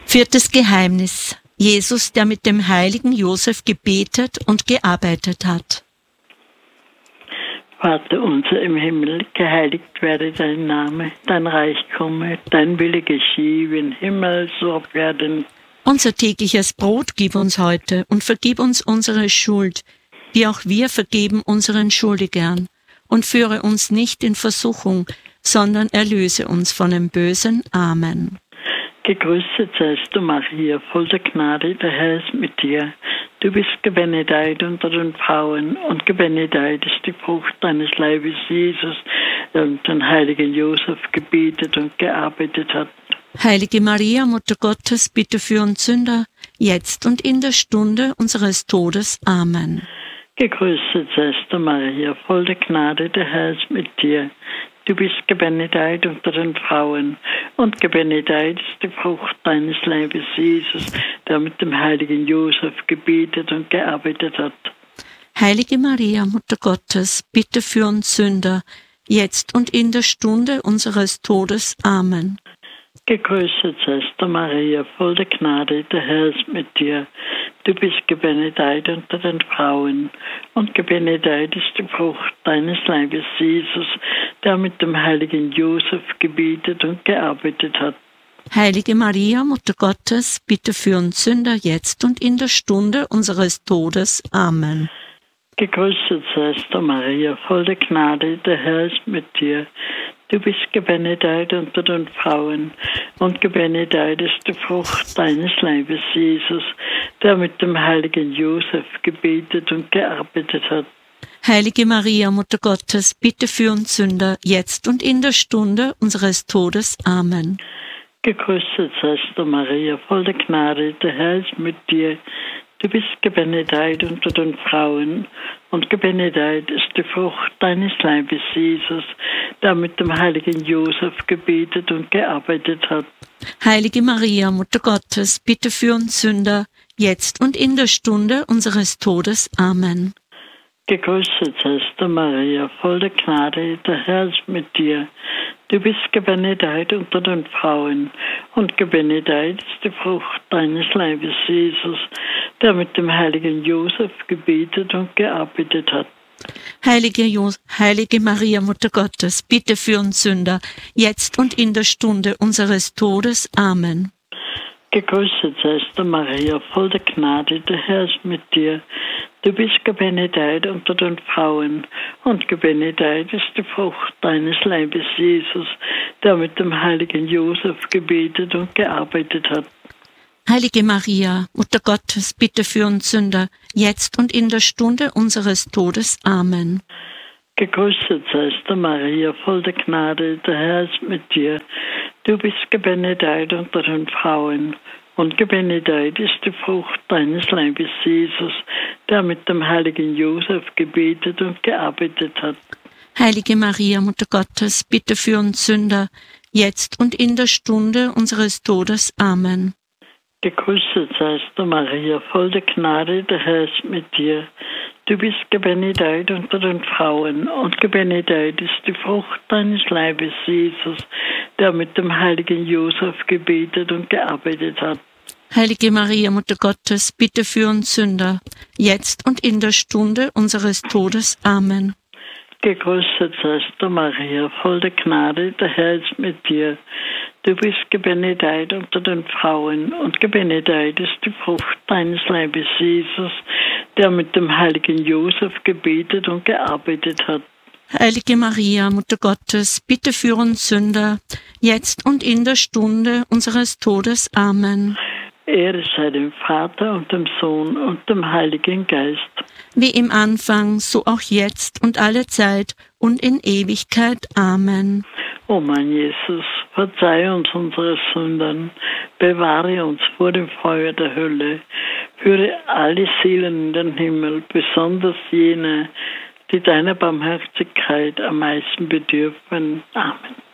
Viertes Geheimnis. Jesus, der mit dem heiligen Josef gebetet und gearbeitet hat. Vater unser im Himmel, geheiligt werde dein Name, dein Reich komme, dein Wille geschehe, wie im Himmel so auf Erden. Unser tägliches Brot gib uns heute und vergib uns unsere Schuld, wie auch wir vergeben unseren Schuldigern. Und führe uns nicht in Versuchung, sondern erlöse uns von dem Bösen. Amen. Gegrüßet seist du, Maria, voll der Gnade, der Herr ist mit dir. Du bist gebenedeit unter den Frauen und gebenedeit ist die Frucht deines Leibes, Jesus, der den heiligen Josef gebetet und gearbeitet hat. Heilige Maria, Mutter Gottes, bitte für uns Sünder, jetzt und in der Stunde unseres Todes. Amen. Gegrüßet seist du, Maria, voll der Gnade, der Herr ist mit dir. Du bist gebenedeit unter den Frauen und gebenedeit ist die Frucht deines Leibes, Jesus, der mit dem heiligen Josef gebetet und gearbeitet hat. Heilige Maria, Mutter Gottes, bitte für uns Sünder, jetzt und in der Stunde unseres Todes. Amen. Gegrüßet seist du, Maria, voll der Gnade, der Herr ist mit dir. Du bist gebenedeit unter den Frauen und gebenedeit ist die Frucht deines Leibes, Jesus, der mit dem heiligen Josef gebetet und gearbeitet hat. Heilige Maria, Mutter Gottes, bitte für uns Sünder, jetzt und in der Stunde unseres Todes. Amen. Gegrüßet seist du, Maria, voll der Gnade, der Herr ist mit dir. Du bist gebenedeit unter den Frauen und gebenedeit ist die Frucht deines Leibes, Jesus, der mit dem heiligen Josef gebetet und gearbeitet hat. Heilige Maria, Mutter Gottes, bitte für uns Sünder, jetzt und in der Stunde unseres Todes. Amen. Gegrüßet seist du, Maria, voll der Gnade, der Herr ist mit dir. Du bist gebenedeit unter den Frauen und gebenedeit ist die Frucht deines Leibes, Jesus, der mit dem heiligen Josef gebetet und gearbeitet hat. Heilige Maria, Mutter Gottes, bitte für uns Sünder, jetzt und in der Stunde unseres Todes. Amen. Gegrüßet seist du, Maria, voll der Gnade, der Herr ist mit dir. Du bist gebenedeit unter den Frauen und gebenedeit ist die Frucht deines Leibes, Jesus, der mit dem heiligen Josef gebetet und gearbeitet hat. Heilige Maria, Mutter Gottes, bitte für uns Sünder, jetzt und in der Stunde unseres Todes. Amen. Gegrüßet seist du, Maria, voll der Gnade, der Herr ist mit dir. Du bist gebenedeit unter den Frauen und gebenedeit ist die Frucht deines Leibes, Jesus, der mit dem heiligen Josef gebetet und gearbeitet hat. Heilige Maria, Mutter Gottes, bitte für uns Sünder, jetzt und in der Stunde unseres Todes. Amen. Gegrüßet seist du, Maria, voll der Gnade, der Herr ist mit dir. Du bist gebenedeit unter den Frauen und gebenedeit ist die Frucht deines Leibes, Jesus, der mit dem heiligen Josef gebetet und gearbeitet hat. Heilige Maria, Mutter Gottes, bitte für uns Sünder, jetzt und in der Stunde unseres Todes. Amen. Gegrüßet seist du, Maria, voll der Gnade, der Herr ist mit dir. Du bist gebenedeit unter den Frauen und gebenedeit ist die Frucht deines Leibes, Jesus, der mit dem heiligen Josef gebetet und gearbeitet hat. Heilige Maria, Mutter Gottes, bitte für uns Sünder, jetzt und in der Stunde unseres Todes. Amen. Gegrüßet seist du, Maria, voll der Gnade, der Herr ist mit dir. Du bist gebenedeit unter den Frauen und gebenedeit ist die Frucht deines Leibes, Jesus, der mit dem heiligen Josef gebetet und gearbeitet hat. Heilige Maria, Mutter Gottes, bitte für uns Sünder, jetzt und in der Stunde unseres Todes. Amen. Ehre sei dem Vater und dem Sohn und dem Heiligen Geist. Wie im Anfang, so auch jetzt und alle Zeit und in Ewigkeit. Amen. O mein Jesus, verzeih uns unsere Sünden, bewahre uns vor dem Feuer der Hölle, führe alle Seelen in den Himmel, besonders jene, die deiner Barmherzigkeit am meisten bedürfen. Amen.